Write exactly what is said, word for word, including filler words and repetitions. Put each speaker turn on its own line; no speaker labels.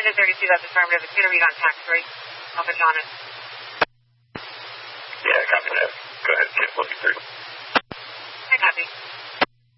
ten thirty-two, that's affirmative. It's going to read on tax three. I'll put you on it.
Yeah, copy that. Go ahead, get looking through.
I copy.